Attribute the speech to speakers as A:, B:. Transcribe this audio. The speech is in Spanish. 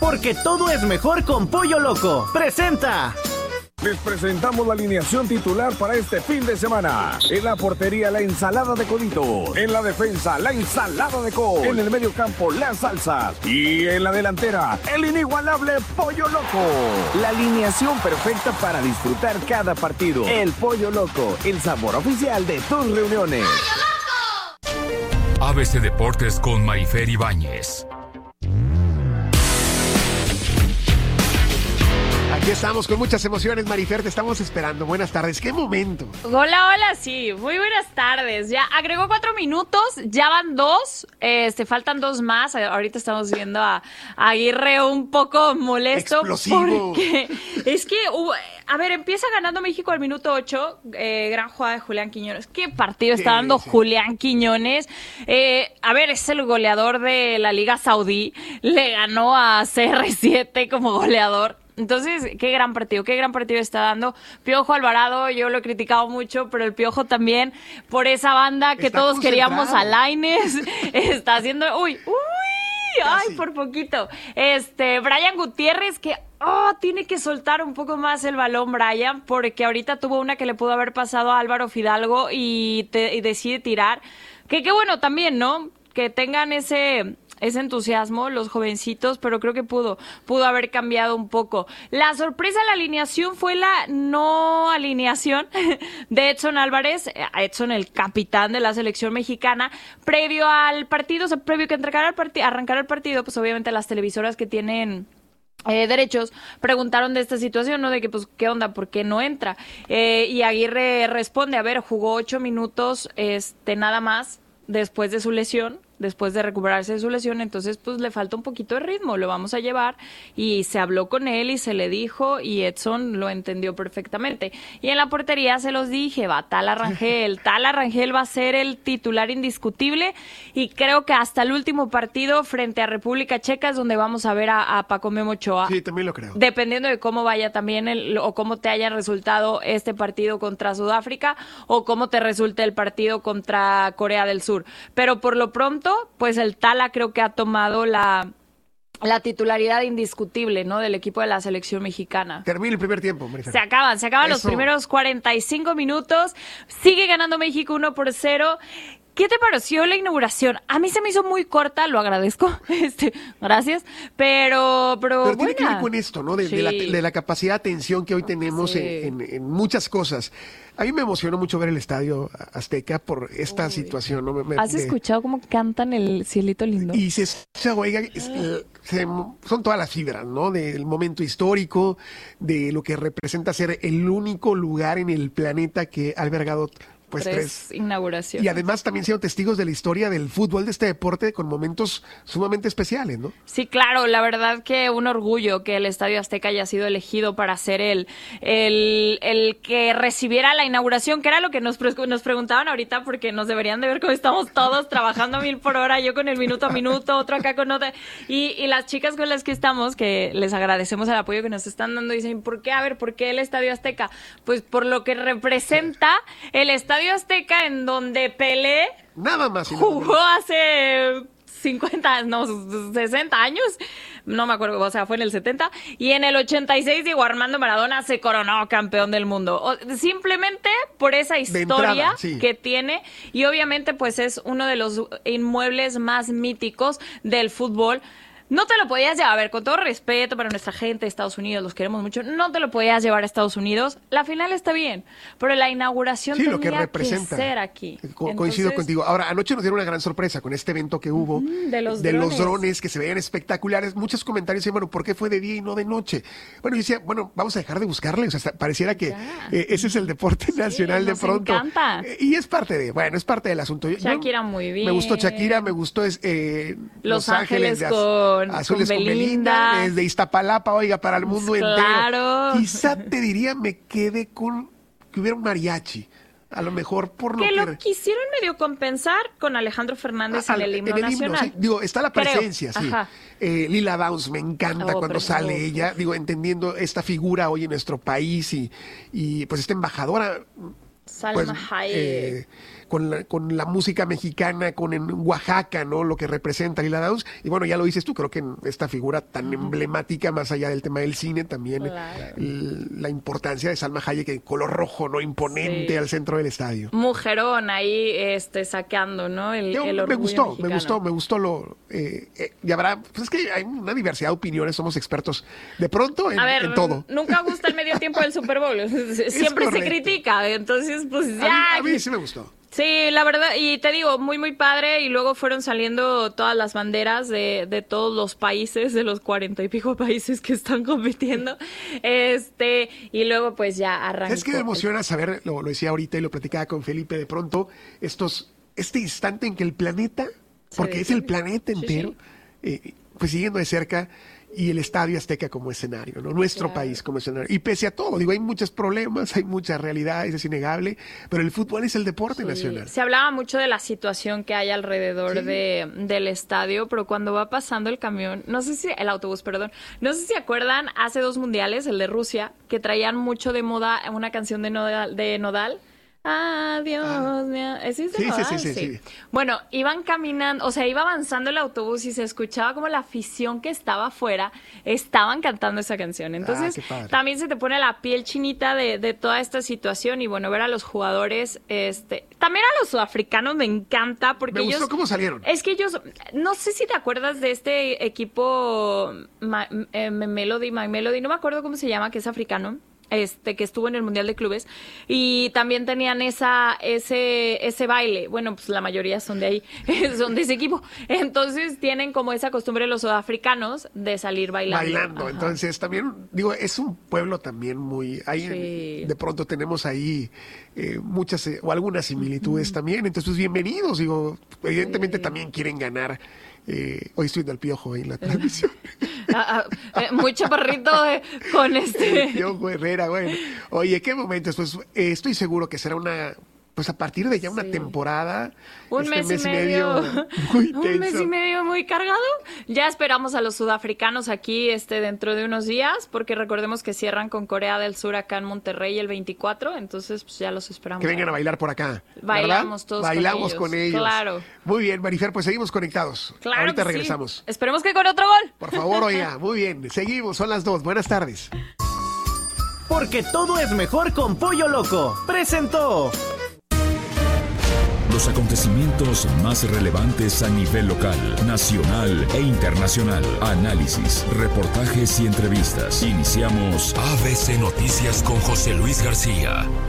A: porque todo es mejor con Pollo Loco. ¡Presenta!
B: Les presentamos la alineación titular para este fin de semana. En la portería, la ensalada de coditos. En la defensa, la ensalada de col. En el medio campo, las salsas. Y en la delantera, el inigualable Pollo Loco. La alineación perfecta para disfrutar cada partido. El Pollo Loco, el sabor oficial de tus reuniones.
C: ¡Pollo Loco! ABC Deportes con Marifer Ibáñez.
D: Aquí estamos con muchas emociones, Marifer, te estamos esperando. Buenas tardes, ¿qué momento?
E: Hola, sí, muy buenas tardes. Ya agregó 4 minutos, ya van 2, faltan 2 más. Ahorita estamos viendo a Aguirre un poco molesto.
D: Explosivo.
E: Porque es que, empieza ganando México al minuto 8, gran jugada de Julián Quiñones. ¿Qué partido está dando Julián Quiñones? Es el goleador de la Liga Saudí, le ganó a CR7 como goleador. Entonces, qué gran partido está dando. Piojo Alvarado, yo lo he criticado mucho, pero el Piojo también, por esa banda que todos queríamos a Lainez, está haciendo, por poquito. Brian Gutiérrez, que tiene que soltar un poco más el balón, Brian, porque ahorita tuvo una que le pudo haber pasado a Álvaro Fidalgo y decide tirar. Que qué bueno también, ¿no? Que tengan ese entusiasmo los jovencitos, pero creo que pudo haber cambiado un poco. La sorpresa de la alineación fue la no alineación de Edson Álvarez, Edson, el capitán de la selección mexicana, previo al partido, previo que arrancara el partido, pues obviamente las televisoras que tienen derechos preguntaron de esta situación, ¿no? De que, pues, ¿qué onda? ¿Por qué no entra? Y Aguirre responde, jugó 8 minutos, nada más, después de su lesión, después de recuperarse de su lesión, entonces pues le falta un poquito de ritmo, lo vamos a llevar, y se habló con él y se le dijo y Edson lo entendió perfectamente. Y en la portería se los dije, Tala Rangel va a ser el titular indiscutible, y creo que hasta el último partido frente a República Checa es donde vamos a ver a Paco Memo Ochoa.
D: Sí, también lo creo.
E: Dependiendo de cómo vaya también o cómo te haya resultado este partido contra Sudáfrica o cómo te resulte el partido contra Corea del Sur. Pero por lo pronto, pues el Tala creo que ha tomado la titularidad indiscutible, ¿no? Del equipo de la selección mexicana.
D: Termina el primer tiempo, Marifer.
E: Se acaban los primeros 45 minutos. Sigue ganando México 1-0. ¿Qué te pareció la inauguración? A mí se me hizo muy corta, lo agradezco, gracias, pero
D: tiene que ver con esto, ¿no? De la capacidad de atención que hoy tenemos en muchas cosas. A mí me emocionó mucho ver el Estadio Azteca por esta situación, ¿no?
E: ¿Has escuchado cómo cantan el cielito lindo?
D: Y se escucha, son todas las fibras, ¿no? Del momento histórico, de lo que representa ser el único lugar en el planeta que ha albergado tres
E: inauguraciones.
D: Y además también siendo testigos de la historia del fútbol, de este deporte, con momentos sumamente especiales, ¿no?
E: Sí, claro, la verdad que un orgullo que el Estadio Azteca haya sido elegido para ser el que recibiera la inauguración, que era lo que nos preguntaban ahorita, porque nos deberían de ver cómo estamos todos trabajando a 1000 por hora, yo con el minuto a minuto, otro acá con otra, y las chicas con las que estamos, que les agradecemos el apoyo que nos están dando, dicen, ¿por qué el Estadio Azteca? Pues por lo que representa el Estadio Azteca, en donde Pelé
D: nada más
E: jugó hace 60 años, no me acuerdo, fue en el 70, y en el 86 Diego Armando Maradona se coronó campeón del mundo, simplemente por esa historia que tiene, y obviamente pues es uno de los inmuebles más míticos del fútbol. No te lo podías llevar, con todo respeto para nuestra gente de Estados Unidos, los queremos mucho, no te lo podías llevar a Estados Unidos. La final está bien, pero la inauguración tenía que ser aquí.
D: Coincido contigo. Ahora, anoche nos dieron una gran sorpresa con este evento que hubo
E: de los
D: drones que se veían espectaculares. Muchos comentarios decían, ¿por qué fue de día y no de noche? Bueno, yo decía, vamos a dejar de buscarle. O sea, pareciera que ese es el deporte nacional de pronto.
E: Nos encanta.
D: Y es parte del asunto.
E: Shakira muy bien.
D: Me gustó Shakira, me gustó
E: Los Ángeles con
D: Azules con Belinda, desde Iztapalapa, para el mundo entero. Quizá te diría, me quedé con que hubiera un mariachi. A lo mejor por
E: lo quisieron medio compensar con Alejandro Fernández en el himno nacional.
D: Sí. Está la presencia, sí. Lila Downs me encanta cuando sale ella, entendiendo esta figura hoy en nuestro país y pues esta embajadora.
E: Salma Hayek.
D: Con la música mexicana, en Oaxaca, ¿no? Lo que representa Lila Downs. Y bueno, ya lo dices tú, creo que esta figura tan emblemática, más allá del tema del cine, también la importancia de Salma Hayek en color rojo, ¿no? Imponente al centro del estadio.
E: Mujerón ahí saqueando, ¿no? El orgullo
D: me gustó y habrá, pues es que hay una diversidad de opiniones, somos expertos de pronto en todo.
E: Nunca gusta el medio tiempo del Super Bowl, siempre se critica, entonces pues ya.
D: A mí sí me gustó.
E: Sí, la verdad, y te digo, muy, muy padre, y luego fueron saliendo todas las banderas de todos los países, de los 40 y pico países que están compitiendo, y luego pues ya arrancó.
D: Es que me emociona saber, lo decía ahorita y lo platicaba con Felipe, de pronto, este instante en que el planeta, porque es el planeta entero, pues siguiendo de cerca, y el Estadio Azteca como escenario, ¿no? Nuestro país como escenario. Y pese a todo, hay muchos problemas, hay muchas realidades, es innegable, pero el fútbol es el deporte nacional.
E: Se hablaba mucho de la situación que hay alrededor del estadio, pero cuando va pasando el camión, no sé si se acuerdan, hace 2 mundiales, el de Rusia, que traían mucho de moda una canción de Nodal. Adiós, sí. Bueno, iban caminando, iba avanzando el autobús y se escuchaba como la afición que estaba afuera estaban cantando esa canción. Entonces, también se te pone la piel chinita de toda esta situación y bueno, ver a los jugadores, también a los sudafricanos me encanta porque
D: me gustó cómo salieron.
E: Es que ellos, no sé si te acuerdas de este equipo My Melody, no me acuerdo cómo se llama, que es africano. Que estuvo en el Mundial de Clubes y también tenían ese baile. Bueno, pues la mayoría son de ahí, son de ese equipo. Entonces tienen como esa costumbre los sudafricanos de salir bailando. Ajá.
D: Entonces también, digo, es un pueblo también muy... de pronto tenemos ahí muchas o algunas similitudes también. Entonces, pues bienvenidos. Digo, evidentemente también quieren ganar. Hoy estoy del Piojo ahí en la transmisión.
E: Muy chaparrito con
D: Piojo Herrera, bueno. Oye, qué momentos. Pues estoy seguro que será pues a partir de ya una temporada,
E: un mes y medio
D: muy tenso.
E: Un mes y medio muy cargado. Ya esperamos a los sudafricanos aquí dentro de unos días, porque recordemos que cierran con Corea del Sur acá en Monterrey el 24, entonces pues ya los esperamos.
D: Que vengan a bailar por acá.
E: Bailamos
D: ¿verdad?
E: todos
D: Bailamos con ellos.
E: Claro.
D: Muy bien, Marifer, pues seguimos conectados.
E: Claro.
D: Ahorita
E: que
D: regresamos.
E: Sí. Esperemos que con otro gol.
D: Por favor, oiga, muy bien. Seguimos, son las 2. Buenas tardes.
A: Porque todo es mejor con Pollo Loco. Presentó.
C: Los acontecimientos más relevantes a nivel local, nacional e internacional. Análisis, reportajes y entrevistas. Iniciamos ABC Noticias con José Luis García.